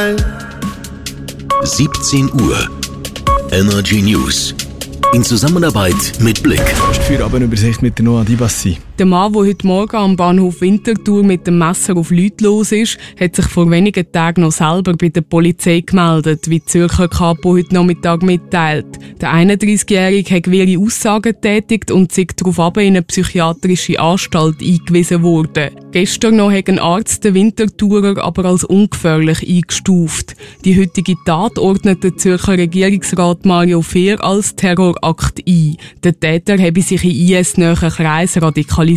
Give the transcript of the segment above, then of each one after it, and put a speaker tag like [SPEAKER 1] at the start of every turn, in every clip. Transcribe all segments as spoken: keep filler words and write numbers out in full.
[SPEAKER 1] mal. siebzehn Uhr. Energy News. In Zusammenarbeit mit Blick.
[SPEAKER 2] Für Abendübersicht mit der Noah Dibassi.
[SPEAKER 3] Der Mann, der heute Morgen am Bahnhof Winterthur mit dem Messer auf Leute los ist, hat sich vor wenigen Tagen noch selber bei der Polizei gemeldet, wie die Zürcher Kapo heute Nachmittag mitteilt. Der einunddreißigjährige hat gewisse Aussagen getätigt und sich darauf in eine psychiatrische Anstalt eingewiesen worden. Gestern noch hat ein Arzt den Winterthurer aber als ungefährlich eingestuft. Die heutige Tat ordnet der Zürcher Regierungsrat Mario Fehr als Terrorakt ein. Der Täter habe sich in I S-nahen Kreisen radikalisiert.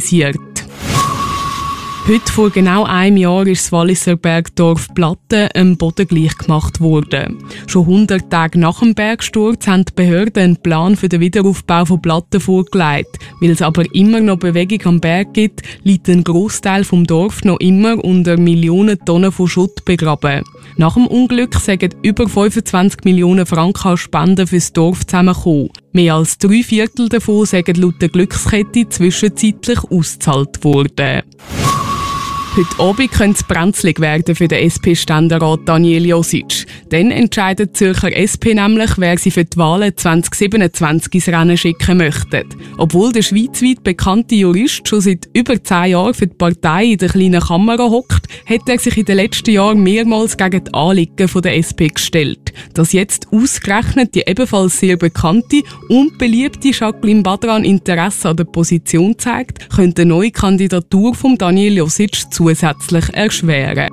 [SPEAKER 3] Heute vor genau einem Jahr ist das Walliser Bergdorf Platten am Boden gleich gemacht worden. Schon hundert Tage nach dem Bergsturz haben die Behörden einen Plan für den Wiederaufbau von Platten vorgelegt. Weil es aber immer noch Bewegung am Berg gibt, liegt ein Grossteil vom Dorf noch immer unter Millionen Tonnen von Schutt begraben. Nach dem Unglück sind über fünfundzwanzig Millionen Franken als Spenden fürs Dorf zusammengekommen. Mehr als drei Viertel davon sind laut der Glückskette zwischenzeitlich ausgezahlt worden. Heute Abend könnte es brenzlig werden für den S P-Ständerat Daniel Josic. Dann entscheidet die Zürcher S P nämlich, wer sie für die Wahlen zwanzig siebenundzwanzig ins Rennen schicken möchte. Obwohl der schweizweit bekannte Jurist schon seit über zehn Jahren für die Partei in der kleinen Kammer hockt, hat er sich in den letzten Jahren mehrmals gegen die Anliegen der S P gestellt. Dass jetzt ausgerechnet die ebenfalls sehr bekannte und beliebte Jacqueline Badran Interesse an der Position zeigt, könnte eine neue Kandidatur von Daniel Josic zusätzlich erschweren.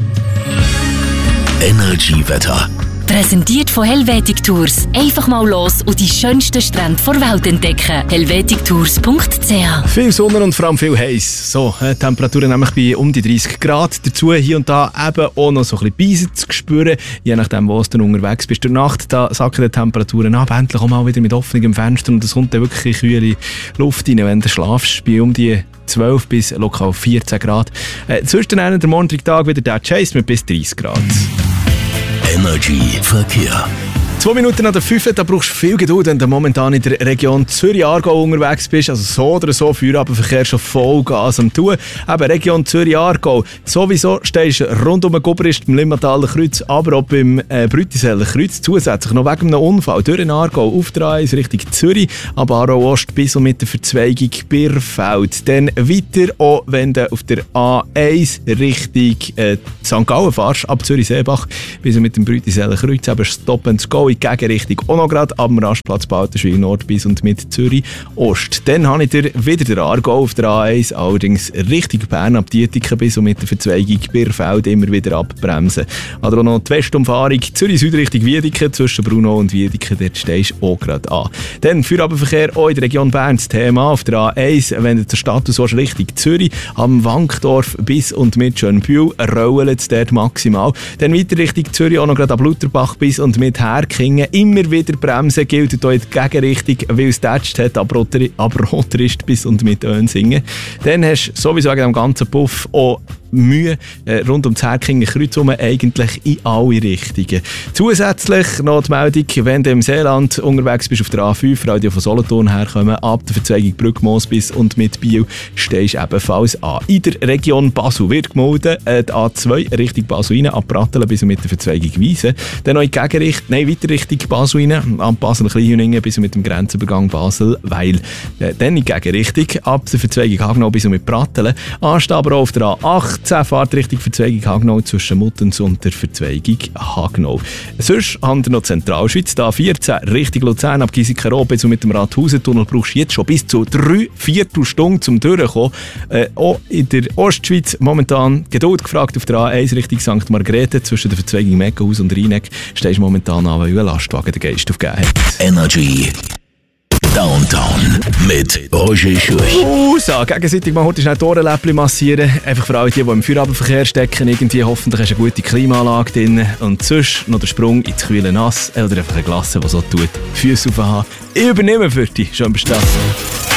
[SPEAKER 1] Energy-Wetter.
[SPEAKER 4] Präsentiert von Helvetic Tours. Einfach mal los und die schönsten Strände der Welt entdecken. helvetic tours punkt c h.
[SPEAKER 2] Viel Sonne und vor allem viel heiß. So, äh, Temperaturen nämlich bei um die dreißig Grad. Dazu hier und da eben auch noch so ein bisschen Beisen zu spüren. Je nachdem, wo du unterwegs bist. Durch Nacht da sacken die Temperaturen ab. Endlich auch mal wieder mit offenem Fenster. Und es kommt dann wirklich in kühle Luft rein, wenn du schlafst. Bei um die zwölf bis lokal vierzehn Grad. Äh, sonst dann der Montag wieder der Chase mit bis dreißig Grad.
[SPEAKER 1] Energy Verkehr.
[SPEAKER 2] Zwei Minuten nach der fünf, da brauchst du viel Geduld, wenn du momentan in der Region Zürich-Aargau unterwegs bist. Also so oder so, Feierabendverkehr schon voll Gas am Tun. Eben Region Zürich-Aargau. Sowieso stehst du rund um den Gubrist, beim Limmataler Kreuz, aber auch beim äh, Brütiseller Kreuz. Zusätzlich noch wegen einem Unfall durch den Aargau auf der A eins Richtung Zürich, aber Aarau Ost bis und mit der Verzweigung Birrfeld. Dann weiter, auch wenn du auf der A eins Richtung äh, Sankt Gallen fährst, ab Zürich-Seebach, bis und mit dem Brütiseller Kreuz, aber Stop and Go in die Gegenrichtung auch noch gerade ab dem Rastplatz Baltenschwil Nord bis und mit Zürich Ost. Dann habe ich dir wieder den Aargau auf der A eins, allerdings Richtung Bern ab Dietiken bis und mit der Verzweigung Birrfeld immer wieder abbremsen. Oder auch noch die Westumfahrung Zürich Süd Richtung Wiedeken, zwischen Brunau und Wiedeken, dort stehst du auch gerade an. Dann Feierabendverkehr auch in der Region Bern, das Thema auf der A eins, wenn du zur Stadt aus Richtung Zürich, am Wankdorf bis und mit Schönbühl, rollen es dort maximal. Dann weiter Richtung Zürich, auch noch gerade ab Lutherbach bis und mit Herking. Immer wieder bremsen gilt hier in die Gegenrichtung, weil es tätscht hat, aber roter ist bis und mit Önsingen. Dann hast du sowieso wegen dem ganzen Puff auch Mühe äh, rund ums Herkinger Kreuz herum, eigentlich in alle Richtungen. Zusätzlich noch die Meldung, wenn du im Seeland unterwegs bist auf der A fünf, Radio von Solothurn herkommen, ab der Verzweigung Brückmoos bis und mit Biel stehst du ebenfalls an. In der Region Basel wird gemeldet, äh, die A zwei Richtung Basel rein, ab Pratteln bis und mit der Verzweigung Wiesen. Dann noch in die Gegenrichtung, nein, weiter Richtung Basel rein, ab Basel-Kleinhüningen bis und mit dem Grenzübergang Basel-Weil. Äh, dann in die Gegenrichtung, ab der Verzweigung Hagenau bis und mit Pratteln. Anstehen aber auch auf der A acht, Fahrt Richtung Verzweigung Hagenau zwischen Muttens und der Verzweigung Hagenau. Sonst haben wir noch Zentralschweiz, da vierzehn Richtung Luzern ab Giesiken bis und mit dem Rathausentunnel brauchst du jetzt schon bis zu drei Viertelstunden zum Durchkommen. Äh, auch in der Ostschweiz momentan Geduld gefragt auf der A eins Richtung Sankt Margrethe zwischen der Verzweigung Meckenhaus und Rheineck stehst du momentan an, weil ein Lastwagen den Geist aufgegeben hat.
[SPEAKER 1] Energy Downtown mit Roger Schürch.
[SPEAKER 2] Uh, so, gegenseitig mal heute schnell die Ohrenläppchen massieren. Einfach für alle, die, die im Feierabendverkehr stecken. Irgendwie hoffentlich hast du eine gute Klimaanlage drin. Und sonst noch der Sprung ins kühle Nass. Oder einfach eine Glasse, die so tut. Füße aufhaben. Ich übernehme für dich. Schön bestellt.